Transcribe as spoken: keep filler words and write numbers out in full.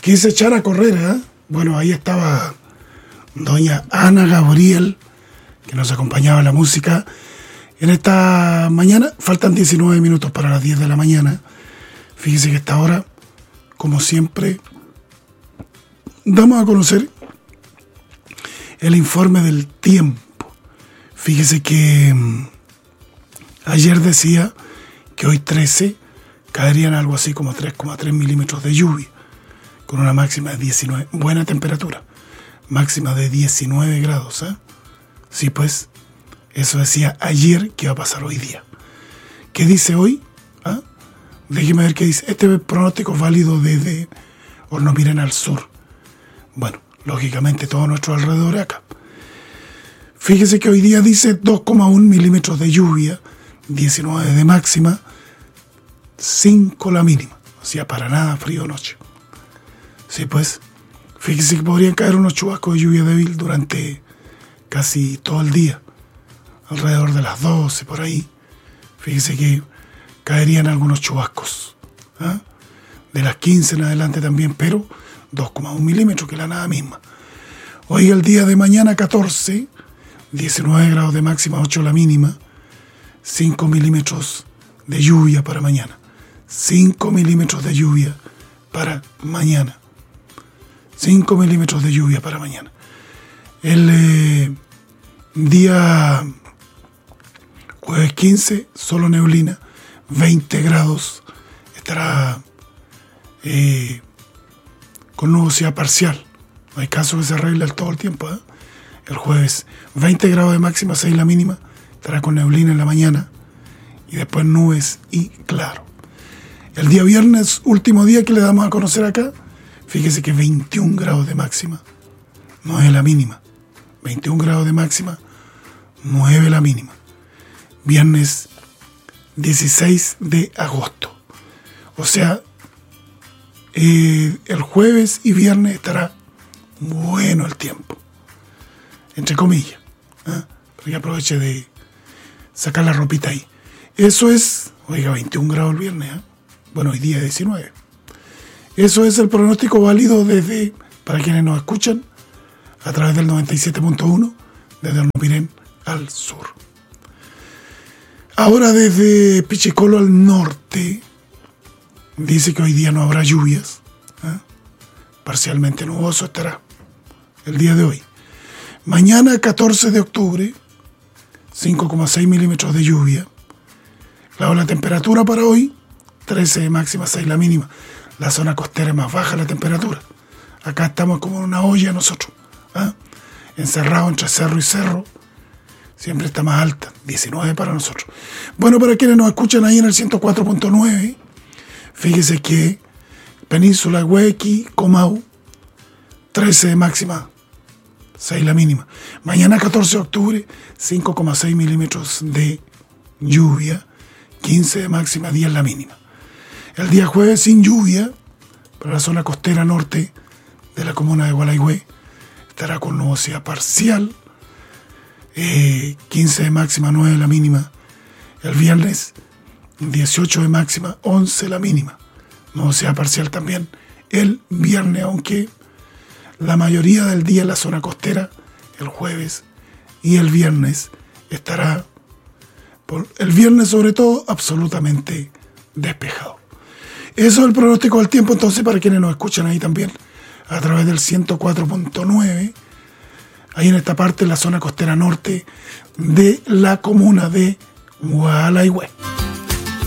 quise echar a correr, ¿eh? Bueno, ahí estaba doña Ana Gabriel, que nos acompañaba en la música. En esta mañana, faltan diecinueve minutos para las diez de la mañana. Fíjese que a esta hora, como siempre, damos a conocer el informe del tiempo. Fíjese que mmm, ayer decía que hoy trece caerían algo así como tres coma tres milímetros de lluvia, con una máxima de diecinueve, buena temperatura, máxima de diecinueve grados, ¿eh? Sí, pues, eso decía ayer que iba a pasar hoy día. ¿Qué dice hoy? ¿Ah? Déjeme ver qué dice. Este pronóstico es válido desde Hornopiren al sur. Bueno, lógicamente todo nuestro alrededor acá. Fíjese que hoy día dice dos coma uno milímetros de lluvia, diecinueve de máxima, cinco la mínima. O sea, para nada frío noche. Sí, pues, fíjese que podrían caer unos chubascos de lluvia débil durante casi todo el día. Alrededor de las doce, por ahí. Fíjese que caerían algunos chubascos. ¿Ah? De las quince en adelante también, pero dos coma uno milímetros, que la nada misma. Hoy el día de mañana catorce, diecinueve grados de máxima, ocho la mínima, cinco milímetros de lluvia para mañana. cinco milímetros de lluvia para mañana. cinco milímetros de lluvia para mañana. El eh, día jueves quince, solo neblina, veinte grados, estará eh, con nubosidad parcial. No hay caso que se arregle todo el tiempo, ¿eh? El jueves, veinte grados de máxima, seis la mínima, estará con neblina en la mañana y después nubes y claro. El día viernes, último día que le damos a conocer acá, fíjese que veintiún grados de máxima, nueve la mínima. veintiún grados de máxima, nueve la mínima. Viernes dieciséis de agosto. O sea, eh, el jueves y viernes estará bueno el tiempo. Entre comillas. ¿Eh? Pero que aproveche de sacar la ropita ahí. Eso es, oiga, veintiún grados el viernes. ¿Eh? Bueno, hoy día diecinueve. Eso es el pronóstico válido desde, para quienes nos escuchan, a través del noventa y siete punto uno, desde Hornopiren al sur. Ahora desde Pichicolo al norte, dice que hoy día no habrá lluvias. ¿Eh? Parcialmente nuboso estará el día de hoy. Mañana, catorce de octubre, cinco coma seis milímetros de lluvia. Claro, la temperatura para hoy, trece de máxima, seis la mínima. La zona costera es más baja la temperatura. Acá estamos como en una olla nosotros, ¿eh? Encerrados entre cerro y cerro. Siempre está más alta, diecinueve para nosotros. Bueno, para quienes nos escuchan ahí en el ciento cuatro punto nueve, fíjese que Península, Huequi, Comau, trece de máxima, seis la mínima. Mañana catorce de octubre, cinco coma seis milímetros de lluvia, quince de máxima, diez la mínima. El día jueves sin lluvia, para la zona costera norte de la comuna de Gualeguay, estará con nubosidad parcial, eh, quince de máxima, nueve la mínima. El viernes, dieciocho de máxima, once la mínima. Nubosidad parcial también el viernes, aunque la mayoría del día en la zona costera, el jueves y el viernes, estará, por el viernes sobre todo, absolutamente despejado. Eso es el pronóstico del tiempo, entonces, para quienes nos escuchan ahí también, a través del ciento cuatro punto nueve, ahí en esta parte, en la zona costera norte de la comuna de Gualeguay.